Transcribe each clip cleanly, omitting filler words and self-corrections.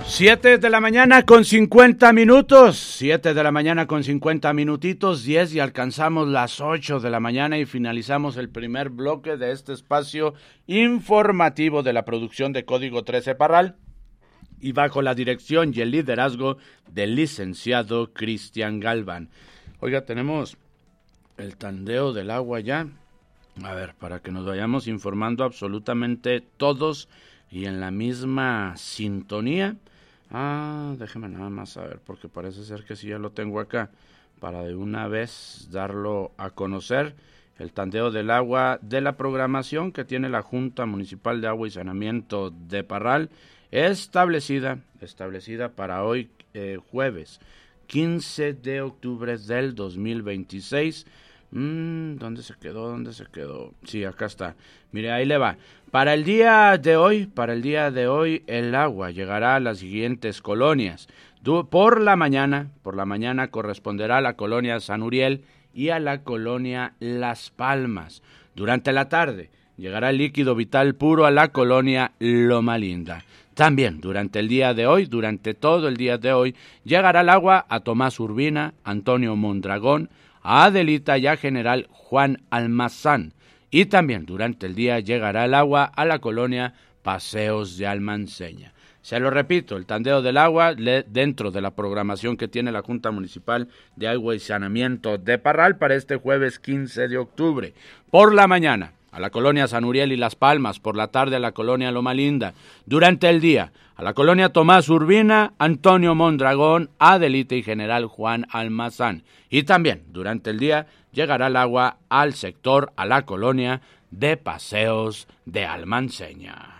7 de la mañana con 50 minutos, 7 de la mañana con 50 minutitos, 10 y alcanzamos las 8 de la mañana y finalizamos el primer bloque de este espacio informativo de la producción de Código 13 Parral y bajo la dirección y el liderazgo del licenciado Cristian Galván. Oiga, tenemos el tandeo del agua ya, a ver, para que nos vayamos informando absolutamente todos y en la misma sintonía. Déjeme nada más saber, porque parece ser que sí ya lo tengo acá, para de una vez darlo a conocer, el tandeo del agua de la programación que tiene la Junta Municipal de Agua y Saneamiento de Parral, establecida para hoy, jueves 15 de octubre del 2026. ¿Dónde se quedó? Sí, acá está. Mire, ahí le va. Para el día de hoy, el agua llegará a las siguientes colonias. Por la mañana corresponderá a la colonia San Uriel y a la colonia Las Palmas. Durante la tarde llegará el líquido vital puro a la colonia Loma Linda. También durante todo el día de hoy, llegará el agua a Tomás Urbina, Antonio Mondragón, a Adelita y a General Juan Almazán. Y también durante el día llegará el agua a la colonia Paseos de Almanseña. Se lo repito, el tandeo del agua dentro de la programación que tiene la Junta Municipal de Agua y Saneamiento de Parral para este jueves 15 de octubre. Por la mañana, a la colonia San Uriel y Las Palmas, por la tarde a la colonia Loma Linda, durante el día a la colonia Tomás Urbina, Antonio Mondragón, Adelita y General Juan Almazán. Y también durante el día llegará el agua al sector, a la colonia de Paseos de Almanseña.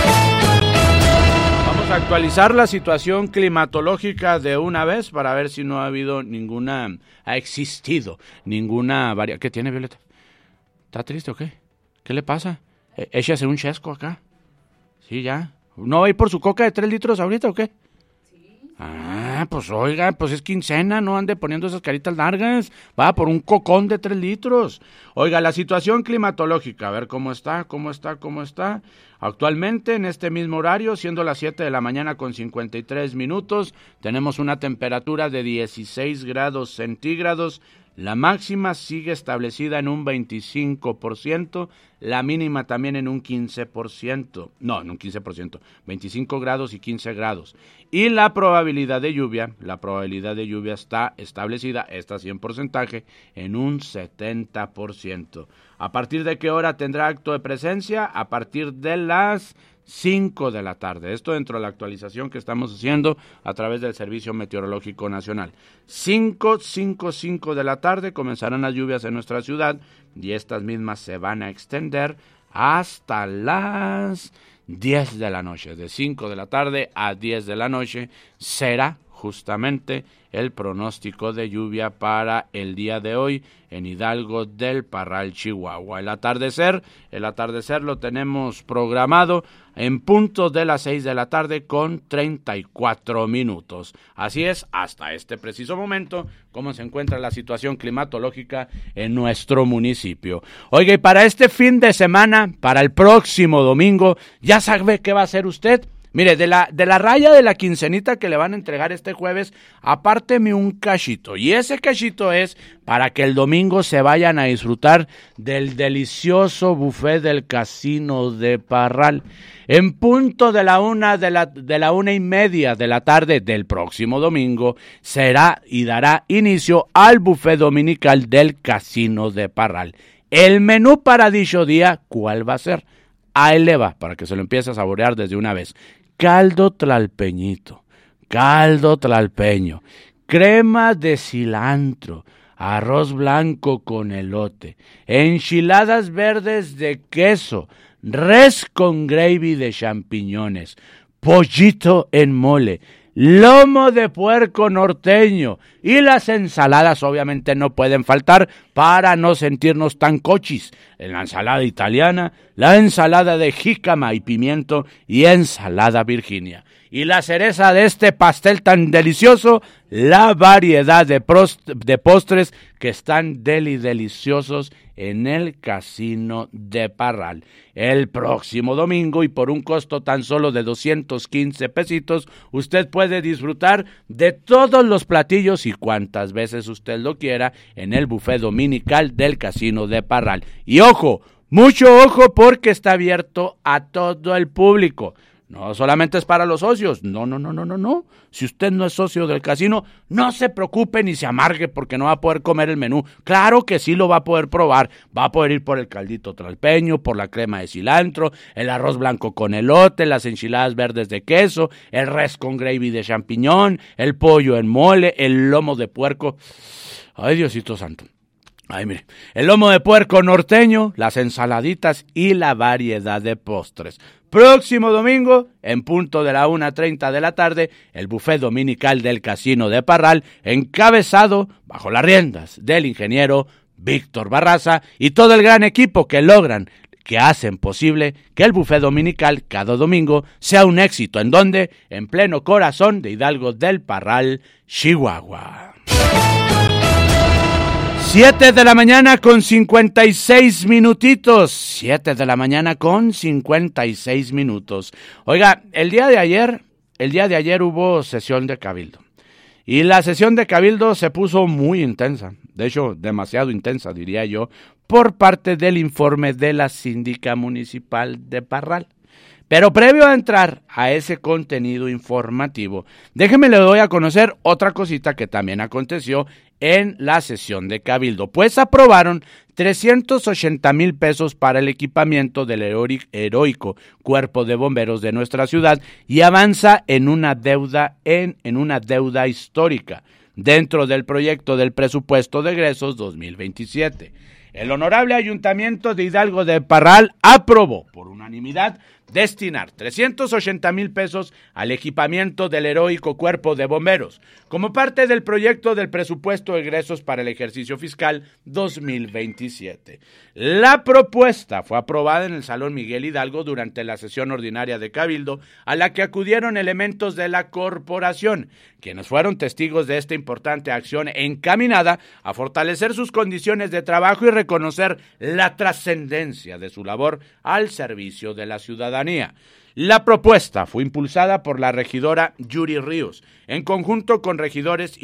Vamos a actualizar la situación climatológica de una vez para ver si no ha existido ninguna variación. ¿Qué tiene, Violeta? ¿Está triste o qué? ¿Qué le pasa? Échase un chesco acá. Sí, ya. ¿No va a ir por su coca de 3 litros ahorita o qué? Sí. Pues oiga, pues es quincena, no ande poniendo esas caritas largas. Va por un cocón de 3 litros. Oiga, la situación climatológica, a ver cómo está. Actualmente, en este mismo horario, siendo las 7 de la mañana con 53 minutos, tenemos una temperatura de 16 grados centígrados. La máxima sigue establecida en un 25%, la mínima también en un 15%, no, en un 15%, 25 grados y 15 grados. Y la probabilidad de lluvia está establecida, esta sí en porcentaje, en un 70%. ¿A partir de qué hora tendrá acto de presencia? A partir de las 5 de la tarde. Esto dentro de la actualización que estamos haciendo a través del Servicio Meteorológico Nacional. 5 de la tarde comenzarán las lluvias en nuestra ciudad y estas mismas se van a extender hasta las 10 de la noche. De 5 de la tarde a 10 de la noche será justamente el pronóstico de lluvia para el día de hoy en Hidalgo del Parral, Chihuahua. El atardecer lo tenemos programado en punto de las 6 de la tarde con 34 minutos. Así es, hasta este preciso momento, cómo se encuentra la situación climatológica en nuestro municipio. Oiga, y para este fin de semana, para el próximo domingo, ¿ya sabe qué va a hacer usted? Mire, de la raya de la quincenita que le van a entregar este jueves, apárteme un cachito. Y ese cachito es para que el domingo se vayan a disfrutar del delicioso buffet del Casino de Parral. En punto de la 1:30 de la tarde del próximo domingo será y dará inicio al buffet dominical del Casino de Parral. El menú para dicho día, ¿cuál va a ser? Ahí le va, para que se lo empiece a saborear desde una vez. Caldo tlalpeño, crema de cilantro, arroz blanco con elote, enchiladas verdes de queso, res con gravy de champiñones, pollito en mole, lomo de puerco norteño y las ensaladas obviamente no pueden faltar para no sentirnos tan cochis. En la ensalada italiana, la ensalada de jícama y pimiento y ensalada Virginia. Y la cereza de este pastel tan delicioso, la variedad de postres que están deliciosos en el Casino de Parral. El próximo domingo y por un costo tan solo de 215 pesitos, usted puede disfrutar de todos los platillos y cuantas veces usted lo quiera en el buffet dominical del Casino de Parral. Y ojo, mucho ojo porque está abierto a todo el público. No solamente es para los socios, no. Si usted no es socio del casino, no se preocupe ni se amargue porque no va a poder comer el menú. Claro que sí lo va a poder probar, va a poder ir por el caldito tlalpeño, por la crema de cilantro, el arroz blanco con elote, las enchiladas verdes de queso, el res con gravy de champiñón, el pollo en mole, el lomo de puerco. Ay, Diosito santo. Ay, mire, el lomo de puerco norteño, las ensaladitas y la variedad de postres. Próximo domingo, en punto de la 1:30 de la tarde, el buffet dominical del Casino de Parral, encabezado bajo las riendas del ingeniero Víctor Barraza y todo el gran equipo que hacen posible que el buffet dominical cada domingo sea un éxito. ¿En dónde? En pleno corazón de Hidalgo del Parral, Chihuahua. 7 de la mañana con 56 minutitos. 7 de la mañana con 56 minutos. Oiga, el día de ayer hubo sesión de cabildo. Y la sesión de cabildo se puso muy intensa. De hecho, demasiado intensa, diría yo, por parte del informe de la síndica municipal de Parral. Pero previo a entrar a ese contenido informativo, déjeme le doy a conocer otra cosita que también aconteció en la sesión de cabildo. Pues aprobaron 380,000 pesos para el equipamiento del heroico Cuerpo de Bomberos de nuestra ciudad y avanza en una deuda histórica dentro del proyecto del presupuesto de egresos 2027. El honorable Ayuntamiento de Hidalgo de Parral aprobó por unanimidad destinar 380,000 pesos al equipamiento del heroico Cuerpo de Bomberos, como parte del proyecto del presupuesto de egresos para el ejercicio fiscal 2027. La propuesta fue aprobada en el Salón Miguel Hidalgo durante la sesión ordinaria de Cabildo, a la que acudieron elementos de la corporación, quienes fueron testigos de esta importante acción encaminada a fortalecer sus condiciones de trabajo y reconocer la trascendencia de su labor al servicio de la ciudadanía. La propuesta fue impulsada por la regidora Yuri Ríos, en conjunto con regidores